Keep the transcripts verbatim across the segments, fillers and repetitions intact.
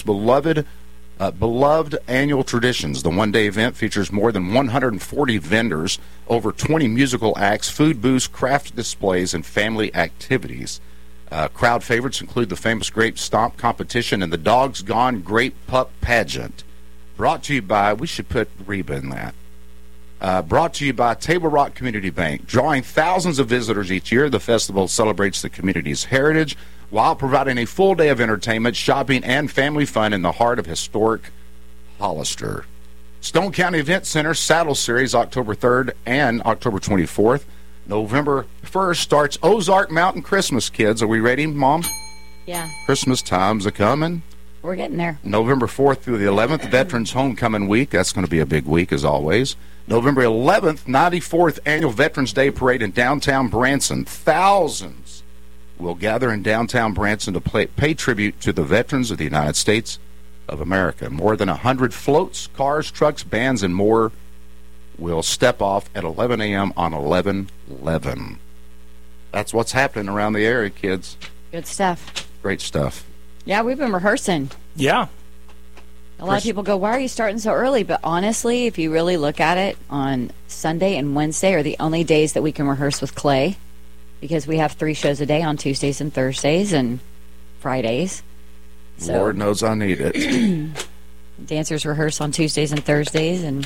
beloved uh, beloved annual traditions. The one-day event features more than one hundred forty vendors, over twenty musical acts, food booths, craft displays, and family activities. Uh, crowd favorites include the famous Grape Stomp competition and the Dogs Gone Grape Pup pageant. Brought to you by, we should put Reba in that. Uh, brought to you by Table Rock Community Bank. Drawing thousands of visitors each year, the festival celebrates the community's heritage while providing a full day of entertainment, shopping, and family fun in the heart of historic Hollister. Stone County Event Center Saddle Series, October third and October twenty-fourth. November first starts Ozark Mountain Christmas, kids. Are we ready, Mom? Yeah. Christmas time's a coming. We're getting there. November fourth through the eleventh, Veterans Homecoming Week. That's going to be a big week, as always. November eleventh, ninety-fourth Annual Veterans Day Parade in downtown Branson. Thousands will gather in downtown Branson to play, pay tribute to the veterans of the United States of America. More than one hundred floats, cars, trucks, bands, and more will step off at eleven a.m. on eleven eleven. That's what's happening around the area, kids. Good stuff. Great stuff. Yeah, we've been rehearsing. Yeah. A lot of people go, why are you starting so early? But honestly, if you really look at it, on Sunday and Wednesday are the only days that we can rehearse with Clay, because we have three shows a day on Tuesdays and Thursdays and Fridays. So Lord knows I need it. dancers rehearse on Tuesdays and Thursdays, and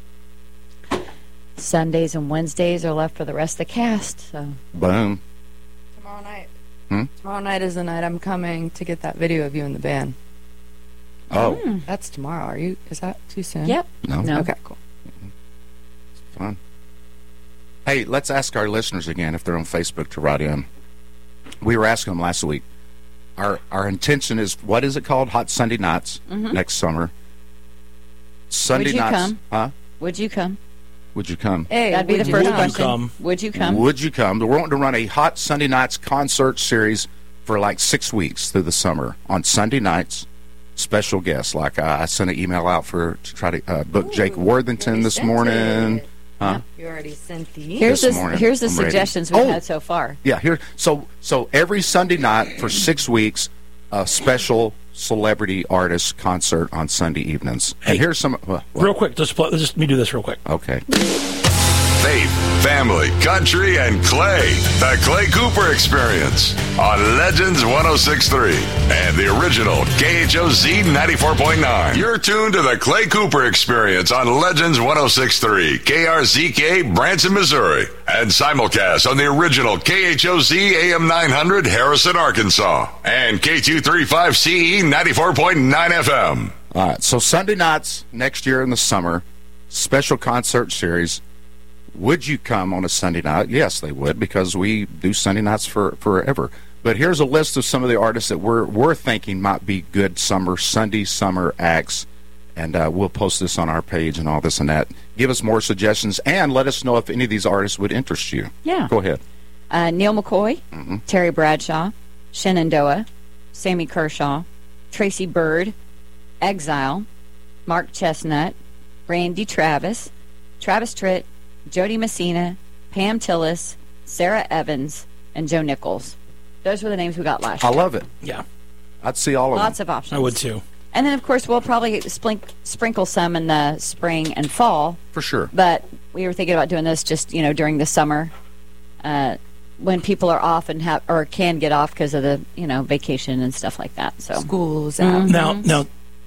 Sundays and Wednesdays are left for the rest of the cast. So Boom. Tomorrow night. Hmm? Tomorrow night is the night I'm coming to get that video of you in the band. Oh. Mm. That's tomorrow. Are you? Is that too soon? Yep. No. No. Okay, cool. Fun. Hey, let's ask our listeners again if they're on Facebook to write in. We were asking them last week. Our our intention is, what is it called? Hot Sunday Nights Mhm. next summer. Sunday Would you nights. come? Huh? Would you come? Would you come? Hey, That'd be would the you first Would you question. come? Would you come? Would you come? We're wanting to run a Hot Sunday Nights concert series for like six weeks through the summer. On Sunday nights, special guests. Like uh, I sent an email out for to try to uh, book Ooh, Jake Worthington you this sent morning. it. Huh? You already sent the. Here's This the morning. here's the I'm ready. suggestions we've Oh. had so far. Yeah, here. So, so every Sunday night for six weeks, a special celebrity artist concert on Sunday evenings. Hey. And here's some. Uh, what? Real quick, just, play, just let me do this real quick. Okay. Faith, family, country, and Clay. The Clay Cooper Experience on Legends one oh six point three and the original K H O Z ninety-four point nine. You're tuned to the Clay Cooper Experience on Legends one oh six point three, K R Z K, Branson, Missouri, and simulcast on the original K H O Z A M nine hundred, Harrison, Arkansas, and K two thirty-five C E ninety-four point nine F M. All right. So Sunday nights next year in the summer, special concert series. Would you come on a Sunday night? Yes, they would, because we do Sunday nights for forever. But here's a list of some of the artists that we're we're thinking might be good summer Sunday summer acts, and uh, we'll post this on our page and all this and that. Give us more suggestions and let us know if any of these artists would interest you. Yeah. Go ahead. Uh, Neil McCoy, Mm-hmm. Terry Bradshaw, Shenandoah, Sammy Kershaw, Tracy Bird, Exile, Mark Chestnut, Randy Travis, Travis Tritt, Jody Messina, Pam Tillis, Sarah Evans, and Joe Nichols. Those were the names we got last I year. love it. Yeah, I'd see all of Lots them. of options. I would too. And then, of course, we'll probably splink, sprinkle some in the spring and fall. For sure. But we were thinking about doing this just, you know, during the summer, uh, when people are off and have or can get off because of the, you know, vacation and stuff like that. So Schools out. Now, now,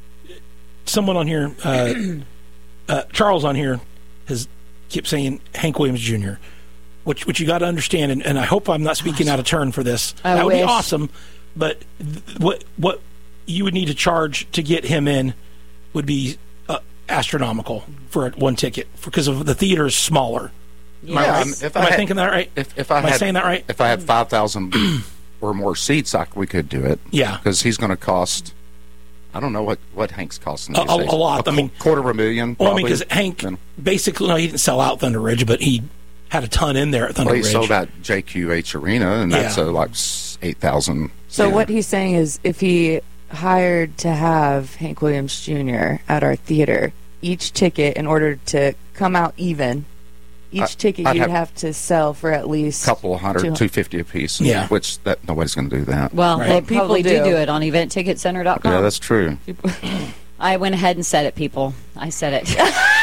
someone on here, uh, uh, Charles on here, has kept saying Hank Williams Junior, which which you got to understand, and, and I hope I'm not speaking out of turn for this. I that would be wish. awesome, but th- what what you would need to charge to get him in would be uh, astronomical for one ticket because of the theater is smaller. Am I, Yeah, right? um, if Am I I had- thinking that right? If, if I Am I had, saying that right? If I had five thousand or more seats, I, we could do it. Yeah. Because he's going to cost, I don't know what, what Hank's costing. A- these a- days. a lot. A I mean- quarter of a million. Well, I probably. mean, because Hank Then- basically, no, he didn't sell out Thunder Ridge, but he had a ton in there at Thunder Well, he Ridge. sold out J Q H Arena, and that's Yeah. uh, like eight thousand. So what he's saying is, if he hired to have Hank Williams Junior at our theater, each ticket, in order to come out even, each I- ticket I'd you'd have- have, to sell for at least couple hundred, two- two fifty a piece. Yeah. Which that nobody's going to do that. Well, Right. they People probably do. do. do it on event ticket center dot com. yeah, that's true. I went ahead and said it, people. I said it.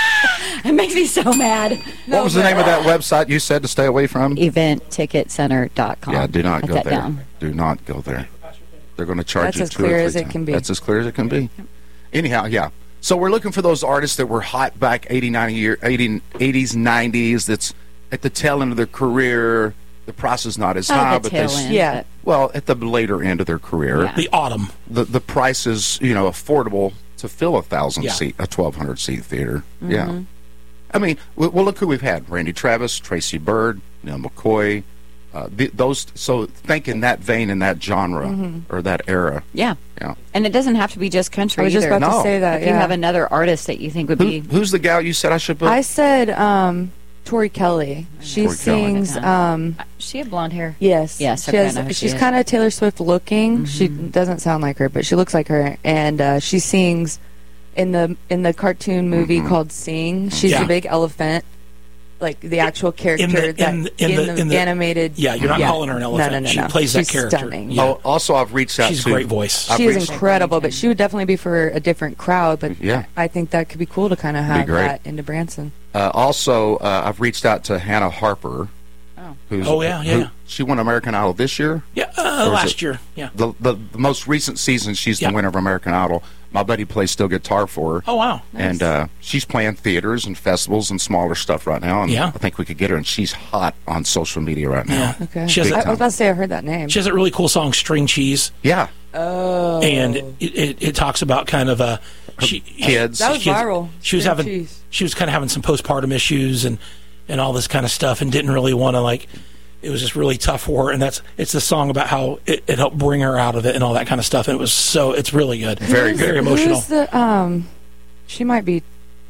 It makes me so mad. What was the name of that website you said to stay away from? event ticket center dot com. Yeah, do not Write go that there. down. Do not go there. They're going to charge That's you as two or clear three as it times. can be. That's as clear as it can be. Anyhow, yeah. So we're looking for those artists that were hot back eighty, ninety year, eighty, eighties, nineties. That's at the tail end of their career. The price is not as Oh, high, the but tail they, end, Yeah. but- well, at the later end of their career, Yeah. The autumn. the the price is you know affordable to fill a thousand Yeah. seat, a twelve hundred seat theater. Mm-hmm. Yeah. I mean, well, well, look who we've had: Randy Travis, Tracy Byrd, Neil McCoy. Uh, th- those. So think in that vein, in that genre Mm-hmm. or that era. Yeah. Yeah. And it doesn't have to be just country I was just either. about No. to say that. if yeah. you have another artist that you think would Who, be who's the gal you said I should book? I said um, Tori Kelly. She Tori Kelly. sings. Um, she have blonde hair. yes. Yes, She okay, I has, know who she she's is. Mm-hmm. kind of Taylor Swift looking. She doesn't sound like her, but she looks like her, and uh, she sings in the in the cartoon movie Mm-hmm. called Sing. She's Yeah. the big elephant, like the actual character In the- that in the- in the- in the- animated. Yeah, you're not calling her an elephant. No, no, no, She no. plays that She's character. Stunning. Yeah. Oh, also, I've reached out She's a to. great voice. I've She is reached- incredible, but she would definitely be for a different crowd. But Yeah. I think that could be cool to kind of have great. that into Branson. Uh, also, uh, I've reached out to Hannah Harper. Oh. Who's, Oh, yeah, yeah, who- yeah. She won American Idol this year. Yeah, uh, Or is last it- year. Yeah. The, the the most recent season, she's Yeah. the winner of American Idol. My buddy plays steel guitar for her. Oh, wow. And uh, she's playing theaters and festivals and smaller stuff right now. And Yeah. I think we could get her, and she's hot on social media right now. Yeah. Okay. She has, I, a, I was about to say I heard that name. she has a really cool song, String Cheese. Yeah. Oh. And it, it, it talks about kind of uh, she, Kids. That was she- viral. She was String having cheese. she was kind of having some postpartum issues and and all this kind of stuff, and didn't really want to like. It was just really tough for her, and that's it's the song about how it, it helped bring her out of it and all that kind of stuff. And it was so it's really good, Very very good. emotional. Who's the um? She might be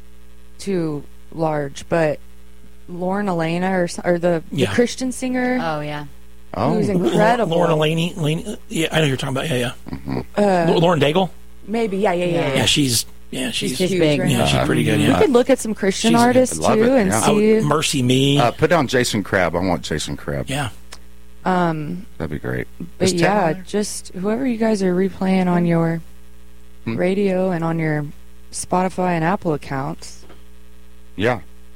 too large, but Lauren Elena or so- or the, Yeah. the Christian singer Oh yeah. Oh. who's incredible. Lauren Elaney, Elaney, yeah, I know who you're talking about. Yeah, yeah. Uh, Lauren Daigle. maybe. Yeah, yeah, yeah. Yeah. yeah. Yeah, she's yeah she's, She's huge big. right yeah now. she's pretty good. We Yeah, could look at some Christian She's- artists I love too it, and yeah. I would- see. Mercy Me. Uh, put down Jason Crabb. I want Jason Crabb. yeah, Um, That'd be great. but Is Ted yeah, on there? just whoever you guys are replaying on your Hmm. radio and on your Spotify and Apple accounts. Yeah.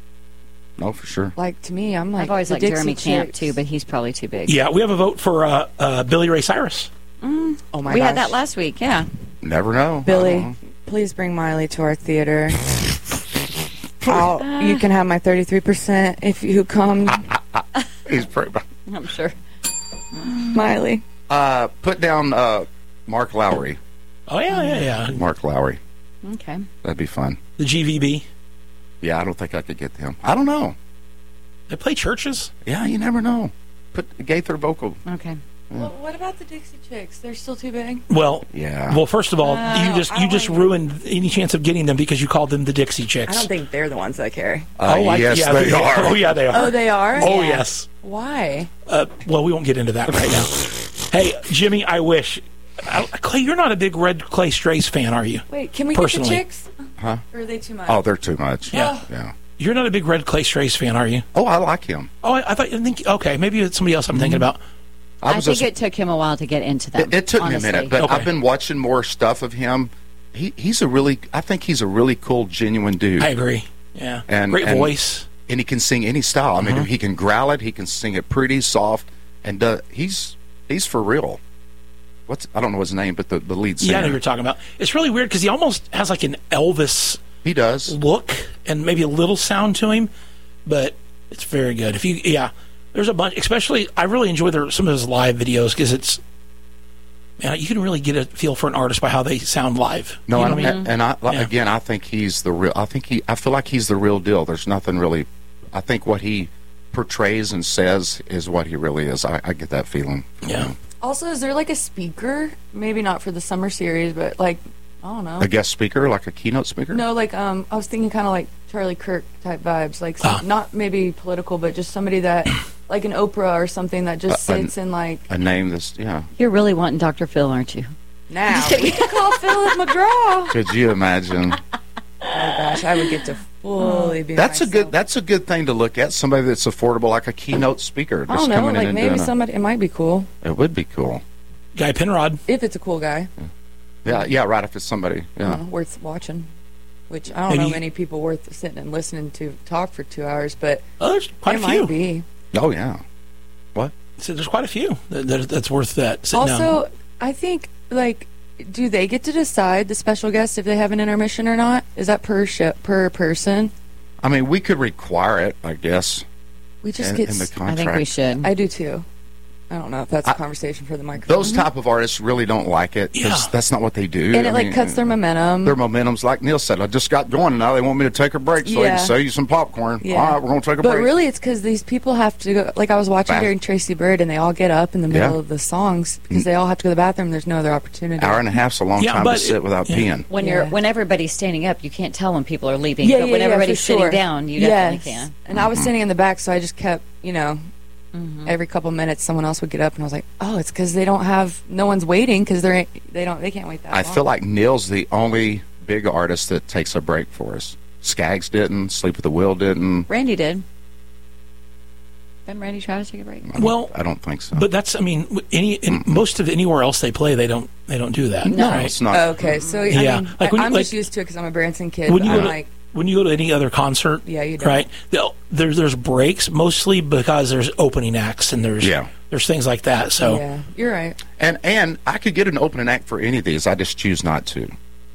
No, for sure. Like to me, I'm like I've always the liked Dixie Jeremy Camp Chicks. too, but he's probably too big. yeah. We have a vote for uh, uh, Billy Ray Cyrus. Mm, Oh my we gosh. had that last week. Yeah. Never know. Billy, I don't know. please bring Miley to our theater. I'll, you can have my thirty-three percent if you come, He's pretty. I'm sure. Miley. Uh, put down uh, Mark Lowry. Oh yeah, yeah, yeah. Mark Lowry. Okay. That'd be fun. The G V B. Yeah, I don't think I could get them. I don't know. They play churches. Yeah, you never know. Put Gaither vocal. Okay. Well, what about the Dixie Chicks? They're still too big. Well, Yeah. well. First of all, Uh, you just I you don't just like ruined any chance of getting them because you called them the Dixie Chicks. I don't think they're the ones that carry. Uh, oh, I- yes, yeah, they are. Oh yeah, they are. Oh, they are? Oh Yeah. yes. Why? Uh, well, we won't get into that right now. Hey, Jimmy, I wish. I, Clay, you're not a big Red Clay Strays fan, are you? Wait, can we Personally. get the Chicks? Huh? Or are they too much? Oh, they're too much. Yeah. Yeah. You're not a big Red Clay Strays fan, are you? Oh, I like him. Oh, I, I thought you think. Okay, maybe it's somebody else I'm thinking about. I I, was think just, it took him a while to get into them. it, it took honestly. me a minute, but Okay. I've been watching more stuff of him. He he's a really, I think he's a really cool, genuine dude. I agree. Yeah, And- great and- voice. And he can sing any style. I mean, Uh-huh. he can growl it. He can sing it pretty soft, and uh, he's he's for real. What's I don't know his name, but the, the lead singer. Yeah, I know who you're talking about. It's really weird because he almost has like an Elvis He does. look and maybe a little sound to him, but it's very good. If you, yeah, there's a bunch. Especially, I really enjoy their, some of his live videos because it's, man, you can really get a feel for an artist by how they sound live. No, you know and, what I mean? and I like, Yeah. again, I think he's the real. I think he. I feel like he's the real deal. There's nothing really. I think what he portrays and says is what he really is. I, I get that feeling. Yeah. Also, is there like a speaker? Maybe not for the summer series, but like, I don't know. A guest speaker, like a keynote speaker. No, like um, I was thinking kind of like Charlie Kirk type vibes, like some, Ah. not maybe political, but just somebody that, like an Oprah or something that just Uh, an- sits and like. A name that's yeah. You're really wanting Doctor Phil, aren't you? Now we can call Philip McGraw. Could you imagine? Oh gosh, I would get to fully be That's a myself. good. That's a good thing to look at. Somebody that's affordable, like a keynote speaker. I Just don't know, coming in like and maybe doing a- somebody. It might be cool It would be cool. Guy Penrod. if it's a cool guy, Yeah, yeah, right. If it's somebody, yeah. uh, worth watching. Which I don't Maybe know you- many people worth sitting and listening to talk for two hours, but Oh, there's quite it a few. might be. Oh yeah. What? So there's quite a few that, that, that's worth that. Sitting Also, down. I think like, do they get to decide the special guest if they have an intermission or not? Is that per sh- per person? I mean, we could require it, I guess, We just in, get. in the s- I contract. think we should. I do too. I don't know if that's a I- conversation for the microphone. Those type of artists really don't like it because Yeah. that's not what they do. and I it like mean, cuts their momentum. Their momentum's like Neil said. I just got going, and now they want me to take a break so I Yeah. can sell you some popcorn. Yeah. All right, we're going to take a But break. really, it's because these people have to go. Like I was watching Bath- during Tracy Bird, and they all get up in the middle Yeah. of the songs because they all have to go to the bathroom. There's no other opportunity. Hour and a half's a long Yeah, time but to sit it- without yeah. peeing. when Yeah. you're when everybody's standing up, you can't tell when people are leaving. Yeah, but yeah, when yeah, everybody's for sitting sure. down, you yes. definitely can. And I was sitting in the back, so I just kept, you know, Mm-hmm. every couple minutes someone else would get up, and I was like, oh, it's because they don't have, no one's waiting because they're they don't they can't wait that I long. feel like Neil's the only big artist that takes a break for us. Skaggs didn't. Sleep with the Will didn't. Randy did. Didn't Randy try to take a break? I don't- Well, I don't think so. But that's, I mean, any in most of anywhere else they play, they don't they don't do that. no, right? it's not. Okay, so I Yeah. mean, Like when I, you- I'm just like- used to it because I'm a Branson kid. When you I'm go to like, when you go to any other concert, Yeah, you don't. right? they'll- There's there's breaks mostly because there's opening acts and there's Yeah. there's things like that. So yeah, you're right. And and I could get an opening act for any of these. I just choose not to.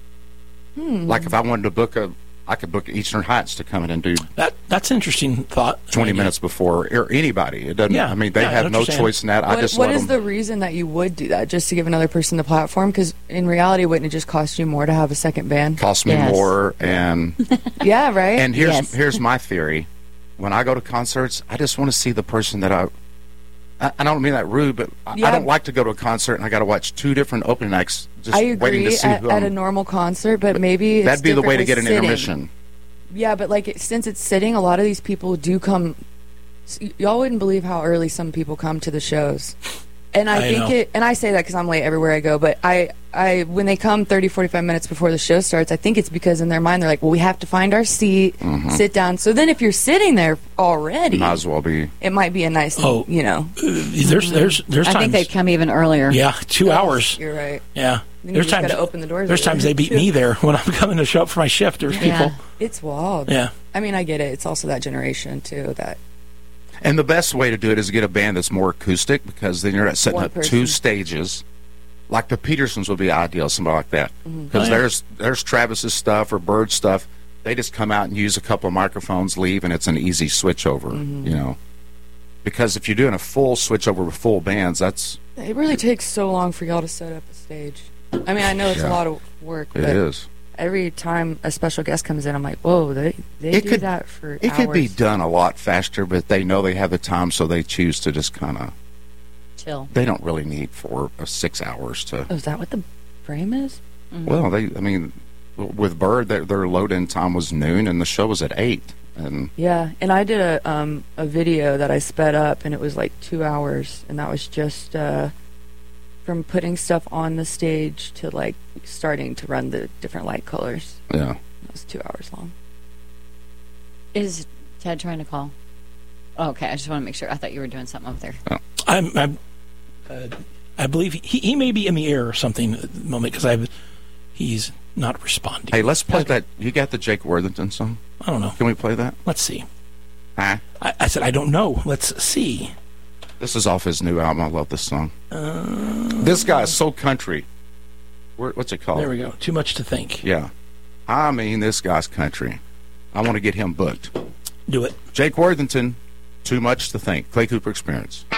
Hmm. Like if I wanted to book a, I could book Eastern Heights to come in and do that that's an interesting thought. twenty minutes before, or anybody. It doesn't. Yeah, I mean, they yeah, I have know no what you're saying. choice in that. I What, just what let is them. the reason that you would do that? Just to give another person the platform? Because in reality, wouldn't it just cost you more to have a second band? Cost me Yes. more, and Yeah, right. and here's Yes. here's my theory. When I go to concerts, I just want to see the person that I. I, I don't mean that rude, but I, Yeah. I don't like to go to a concert and I got to watch two different opening acts. Just I waiting to agree see at, who at a I'm- normal concert, but maybe it's That'd be the way to different get with an sitting. intermission. Yeah, but like it, since it's sitting, a lot of these people do come. s- Y'all wouldn't believe how early some people come to the shows, and I, I think know. it. And I say that because I'm late everywhere I go. But I, I when they come thirty, forty-five minutes before the show starts, I think it's because in their mind they're like, well, we have to find our seat, sit down. So then if you're sitting there already, Might as well be. it might be a nice, Oh. you know. There's there's there's I times. think they'd come even earlier. yeah, two hours. You're right. Yeah. Then you There's just times gotta open the doors There's earlier. times they beat me there when I'm coming to show up for my shift. There's Yeah. people. It's wild. Yeah. I mean, I get it. It's also that generation too. That And the best way to do it is get a band that's more acoustic because then you're not setting One up person. two stages. Like the Petersons would be ideal, somebody like that. Mm-hmm. Because Oh, yeah. there's there's Travis's stuff or Bird's stuff. They just come out and use a couple of microphones, leave, and it's an easy switch over. Mm-hmm. You know, because if you're doing a full switch over with full bands, that's it really takes so long for y'all to set up a stage. I mean, I know it's Yeah. a lot of work, it but is. every time a special guest comes in, I'm like, whoa, they they It do could- that for It hours. could be done a lot faster, but they know they have the time, so they choose to just kind of. Chill. They don't really need four or six hours to. Oh, is that what the frame is? Well, they. I mean, with Bird, their, their load-in time was noon, and the show was at eight. And Yeah, and I did a um a video that I sped up, and it was like two hours, and that was just uh from putting stuff on the stage to like starting to run the different light colors. yeah, That was two hours long. Is Ted trying to call? Oh, okay, I just want to make sure. I thought you were doing something over there. I'm, I'm uh, I believe he, he may be in the air or something at the moment because I've he's not responding. hey, let's play that. You got the Jake Worthington song? I don't know. Can we play that? Let's see. Huh? I, I said I don't know. Let's see. This is off his new album. I love this song. This guy is so country. Where, what's it called? There we go. Too much to think. Yeah. I mean, this guy's country. I want to get him booked. Do it. Jake Worthington, Too Much to Think. Clay Cooper Experience.